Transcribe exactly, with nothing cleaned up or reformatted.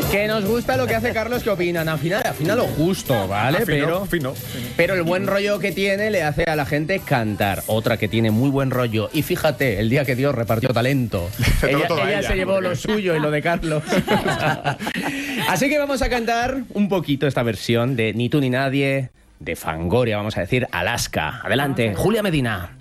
Que nos gusta lo que hace Carlos, ¿qué opinan? Afina, afina lo justo, ¿vale? Ah, fino, pero, fino, fino. pero el buen rollo que tiene le hace a la gente cantar. Otra que tiene muy buen rollo. Y fíjate, el día que Dios repartió talento, ella, ella, ella se llevó porque... lo suyo y lo de Carlos. Así que vamos a cantar un poquito esta versión de Ni tú ni nadie, de Fangoria, vamos a decir, Alaska. Adelante, Julia Medina.